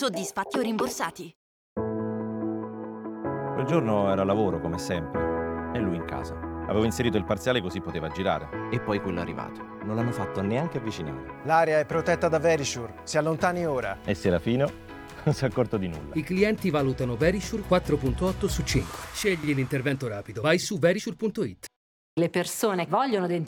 Soddisfatti o rimborsati? Quel giorno era lavoro, come sempre, e lui in casa. Avevo inserito il parziale così poteva girare. E poi quello è arrivato. Non l'hanno fatto neanche avvicinare. L'area è protetta da Verisure. Si allontani ora. E Serafino non si è accorto di nulla. I clienti valutano Verisure 4.8 su 5. Scegli l'intervento rapido. Vai su verisure.it. Le persone vogliono dentisti